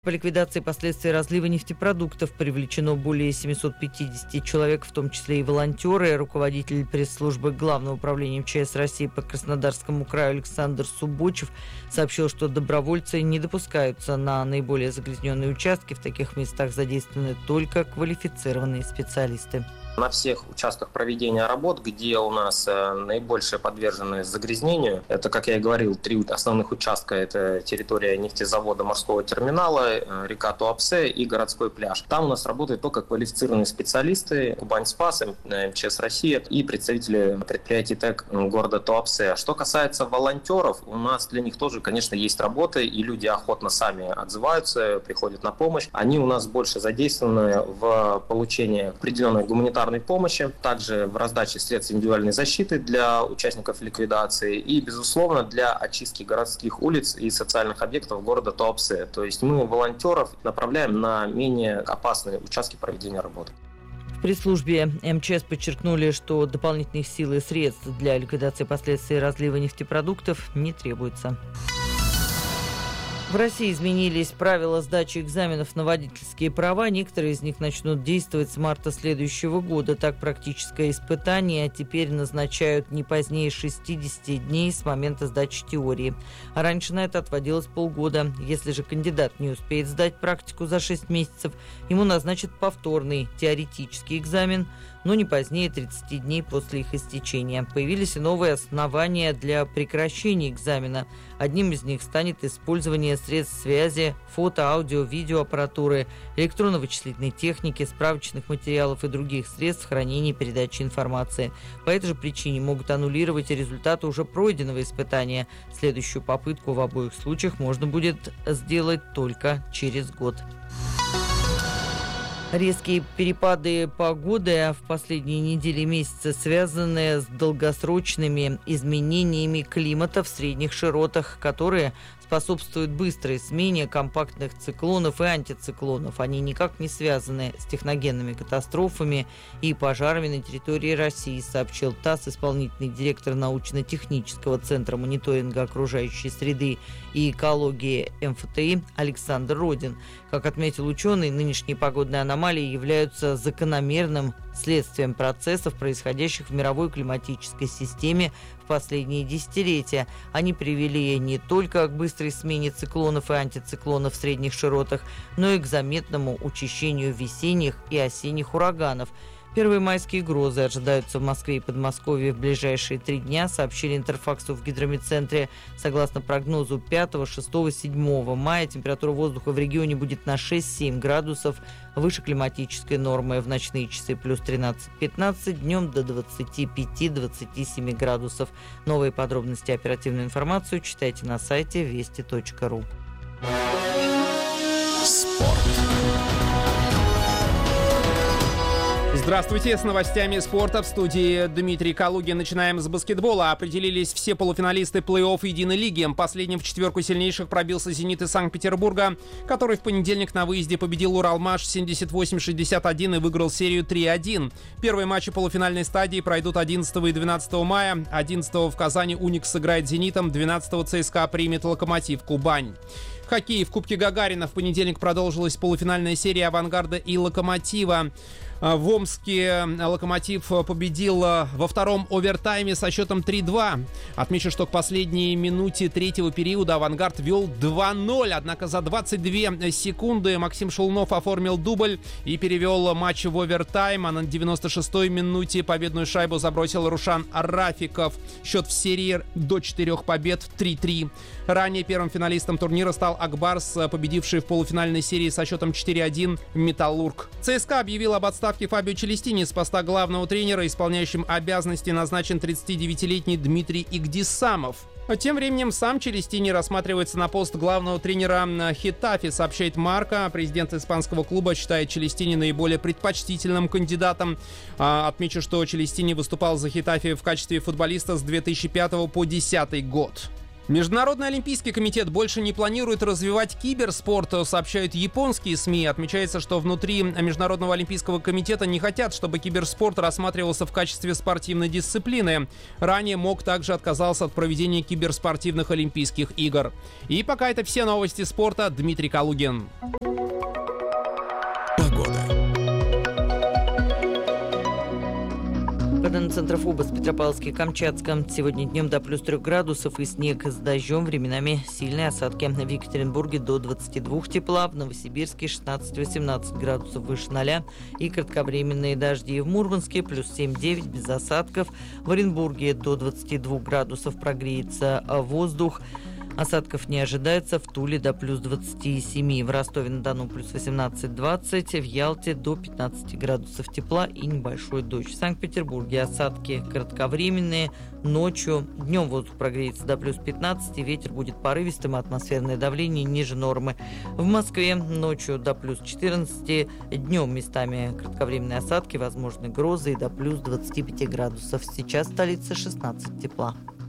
По ликвидации последствий разлива нефтепродуктов привлечено более 750 человек, в том числе и волонтеры. Руководитель пресс-службы Главного управления МЧС России по Краснодарскому краю Александр Субочев сообщил, что добровольцы не допускаются на наиболее загрязненные участки. В таких местах задействованы только квалифицированные специалисты. На всех участках проведения работ, где у нас наибольшая подверженность загрязнению, это, как я и говорил, 3 основных участка. Это территория нефтезавода, морского терминала, река Туапсе и городской пляж. Там у нас работают только квалифицированные специалисты Кубань-Спас, МЧС России и представители предприятий ТЭК города Туапсе. Что касается волонтеров, у нас для них тоже, конечно, есть работа, и люди охотно сами отзываются, приходят на помощь. Они у нас больше задействованы в получении определенной гуманитарной помощи, также в раздаче средств индивидуальной защиты для участников ликвидации и, безусловно, для очистки городских улиц и социальных объектов города Туапсе. То есть мы волонтеров направляем на менее опасные участки проведения работы. В пресс-службе МЧС подчеркнули, что дополнительных сил и средств для ликвидации последствий разлива нефтепродуктов не требуется. В России изменились правила сдачи экзаменов на водительские права. Некоторые из них начнут действовать с марта следующего года. Так, практическое испытание теперь назначают не позднее 60 дней с момента сдачи теории. А раньше на это отводилось полгода. Если же кандидат не успеет сдать практику за 6 месяцев, ему назначат повторный теоретический экзамен, но не позднее 30 дней после их истечения. Появились и новые основания для прекращения экзамена. Одним из них станет использование средств связи, фото, аудио, видеоаппаратуры, электронно-вычислительной техники, справочных материалов и других средств хранения и передачи информации. По этой же причине могут аннулировать результаты уже пройденного испытания. Следующую попытку в обоих случаях можно будет сделать только через год. Резкие перепады погоды в последние недели и месяцы связаны с долгосрочными изменениями климата в средних широтах, которые способствуют быстрой смене компактных циклонов и антициклонов. Они никак не связаны с техногенными катастрофами и пожарами на территории России, сообщил ТАСС исполнительный директор научно-технического центра мониторинга окружающей среды и экологии МФТИ Александр Родин. Как отметил ученый, нынешние погодные аномалии являются закономерным следствием процессов, происходящих в мировой климатической системе в последние десятилетия. Они привели не только к быстрой смене циклонов и антициклонов в средних широтах, но и к заметному учащению весенних и осенних ураганов. Первые майские грозы ожидаются в Москве и Подмосковье в ближайшие 3 дня, сообщили Интерфаксу в гидрометцентре. Согласно прогнозу 5, 6, 7 мая температура воздуха в регионе будет на 6-7 градусов выше климатической нормы. В ночные часы плюс 13-15, днем до 25-27 градусов. Новые подробности и оперативную информацию читайте на сайте вести.ру. Спорт. Здравствуйте, с новостями спорта в студии Дмитрий Калугин. Начинаем с баскетбола. Определились все полуфиналисты плей-офф Единой лиги. Последним в четверку сильнейших пробился «Зенит» из Санкт-Петербурга, который в понедельник на выезде победил «Уралмаш» 78-61 и выиграл серию 3-1. Первые матчи полуфинальной стадии пройдут 11 и 12 мая. 11 в Казани «Уникс» сыграет с «Зенитом», 12 ЦСКА примет «Локомотив» Кубань. Хоккей. В Кубке Гагарина в понедельник продолжилась полуфинальная серия «Авангарда» и «Локомотива». В Омске «Локомотив» победил во втором овертайме со счетом 3-2. Отмечу, что к последней минуте третьего периода «Авангард» вел 2-0. Однако за 22 секунды Максим Шелунов оформил дубль и перевел матч в овертайм. А на 96-й минуте победную шайбу забросил Рушан Рафиков. Счет в серии до 4 побед 3-3. Ранее первым финалистом турнира стал Акбарс, победивший в полуфинальной серии со счетом 4-1 «Металлург». ЦСКА объявил об отставке Фабио Челестини с поста главного тренера. Исполняющим обязанности назначен 39-летний Дмитрий Игдисамов. Тем временем сам Челестини рассматривается на пост главного тренера Хетафе, сообщает Марка. Президент испанского клуба считает Челестини наиболее предпочтительным кандидатом. Отмечу, что Челестини выступал за Хетафе в качестве футболиста с 2005 по 2010 год. Международный олимпийский комитет больше не планирует развивать киберспорт, сообщают японские СМИ. Отмечается, что внутри Международного олимпийского комитета не хотят, чтобы киберспорт рассматривался в качестве спортивной дисциплины. Ранее МОК также отказался от проведения киберспортивных олимпийских игр. И пока это все новости спорта. Дмитрий Калугин. По данным Центра ФОБОС в Петропавловске, Камчатском, сегодня днем до плюс 3 градусов и снег с дождем, временами сильные осадки. В Екатеринбурге до 22 тепла, в Новосибирске 16-18 градусов выше 0 и кратковременные дожди. В Мурманске плюс 7-9 без осадков. В Оренбурге до 22 градусов прогреется воздух. Осадков не ожидается. В Туле до плюс 27. В Ростове-на-Дону плюс 18-20. В Ялте до 15 градусов тепла и небольшой дождь. В Санкт-Петербурге осадки кратковременные. Ночью, днем воздух прогреется до плюс 15. Ветер будет порывистым, атмосферное давление ниже нормы. В Москве ночью до плюс 14. Днем местами кратковременные осадки, возможны грозы и до плюс 25 градусов. Сейчас в столице 16 тепла.